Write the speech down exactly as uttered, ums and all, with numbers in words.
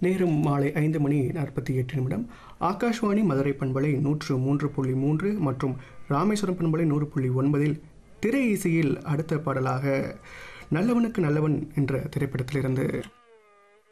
நேரம் மாலை ஐந்து மணி நாற்பத்தி எட்டு நிமிடம். ஆகாஷ்வாணி மதுரை பண்பலை நூற்று மூன்று புள்ளி மூன்று மற்றும் ராமேஸ்வரம் பண்பலை நூறு புள்ளி ஒன்பதில் திரை இசையில் அடுத்த பாடலாக நல்லவனுக்கு நல்லவன் என்ற திரைப்படத்திலிருந்து